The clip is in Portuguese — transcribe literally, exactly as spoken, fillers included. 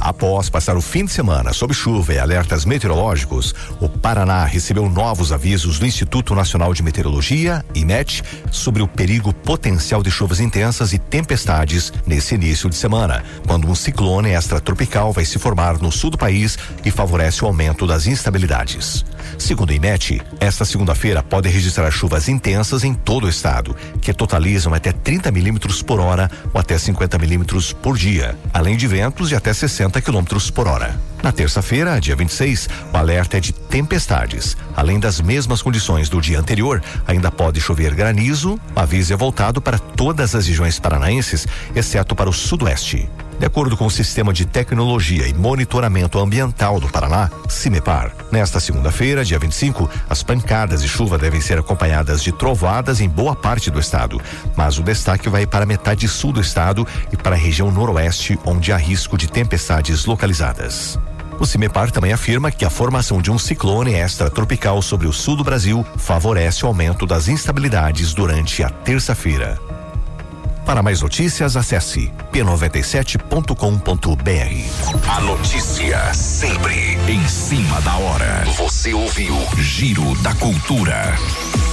Após passar o fim de semana sob chuva e alertas meteorológicos, o Paraná recebeu novos avisos do Instituto Nacional de Meteorologia, INMET, sobre o perigo potencial de chuvas intensas e tempestades nesse início de semana, quando um ciclone extratropical vai se formar no sul do país e favorece o aumento das instabilidades. Segundo o INMET, esta segunda-feira pode registrar chuvas intensas em todo o estado, que totalizam até trinta milímetros por hora ou até cinquenta milímetros por dia, além de ventos de até sessenta quilômetros por hora. Na terça-feira, dia vinte e seis, o alerta é de tempestades. Além das mesmas condições do dia anterior, ainda pode chover granizo. O aviso é voltado para todas as regiões paranaenses, exceto para o sudoeste. De acordo com o Sistema de Tecnologia e Monitoramento Ambiental do Paraná, CIMEPAR, nesta segunda-feira, dia vinte e cinco, as pancadas de chuva devem ser acompanhadas de trovoadas em boa parte do estado, mas o destaque vai para a metade sul do estado e para a região noroeste, onde há risco de tempestades localizadas. O CIMEPAR também afirma que a formação de um ciclone extratropical sobre o sul do Brasil favorece o aumento das instabilidades durante a terça-feira. Para mais notícias, acesse p noventa e sete ponto com ponto b r. A notícia sempre em cima da hora. Você ouviu Giro da Cultura.